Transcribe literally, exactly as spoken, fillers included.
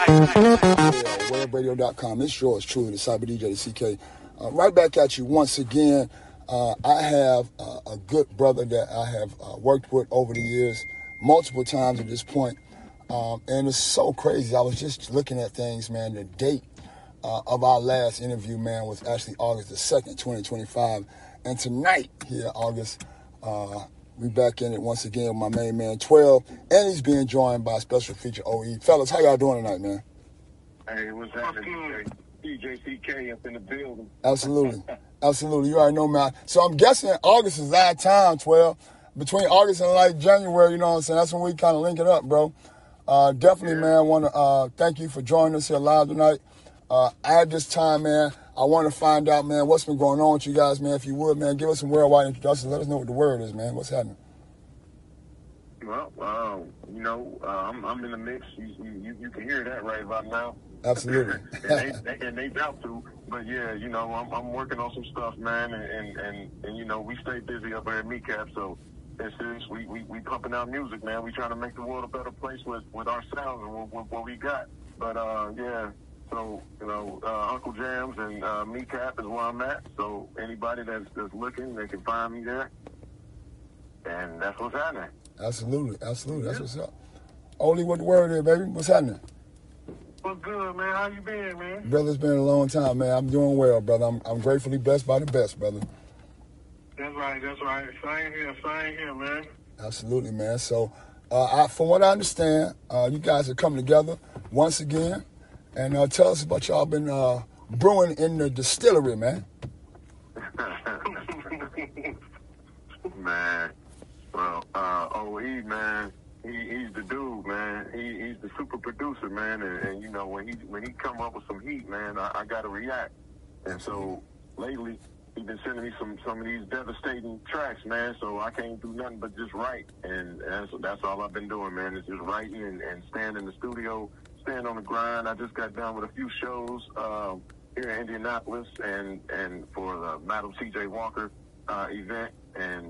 Yeah, web radio dot com. It's yours truly, the Cyber D J, the C K. Uh, right back at you once again. Uh, I have uh, a good brother that I have uh, worked with over the years, multiple times at this point. Um, and it's so crazy. I was just looking at things, man. The date uh, of our last interview, man, was actually August the second, twenty twenty-five. And tonight, here, August, uh, we back in it once again with my main man, twelve. And he's being joined by special feature O E. Fellas, how y'all doing tonight, man? Hey, what's happening, D J C K up in the building? Absolutely. Absolutely. You already know, man. So I'm guessing August is our time, twelve. Between August and like January, you know what I'm saying? That's when we kind of link it up, bro. Uh, definitely, yeah. man, I want to uh, thank you for joining us here live tonight. Uh, at this time, man, I want to find out, man, what's been going on with you guys, man. If you would, man, give us some worldwide introductions. Let us know what the word is, man. What's happening? Well, uh, you know, uh, I'm, I'm in the mix. You, you, you can hear that right about now. Absolutely. and, they, they, and they doubt to. But, yeah, you know, I'm, I'm working on some stuff, man. And, and, and, and, you know, we stay busy up there at MECAP. So it's just, we, we, we pumping out music, man. We trying to make the world a better place with, with our sounds and what, what, what we got. But, uh, yeah, so, you know, uh, Uncle Jams and uh, MECAP is where I'm at. So anybody that's, that's looking, they can find me there. And that's what's happening. Absolutely. Absolutely. That's what's up. Only what the word is, baby. What's happening? What's good, man? How you been, man? Brother, it's been a long time, man. I'm doing well, brother. I'm, I'm gratefully blessed by the best, brother. That's right. That's right. Same here. Same here, man. Absolutely, man. So, uh, I, from what I understand, uh, you guys are coming together once again. And uh, tell us about y'all been uh, brewing in the distillery, man. Man. Well, uh, O E, man, he, he's the dude, man. He, he's the super producer, man. And, and, you know, when he when he come up with some heat, man, I, I got to react. And so lately, he's been sending me some, some of these devastating tracks, man. So I can't do nothing but just write. And that's, that's all I've been doing, man, is just writing and, and stand in the studio, stand on the grind. I just got done with a few shows um, here in Indianapolis and, and for the Madam C J Walker uh, event. And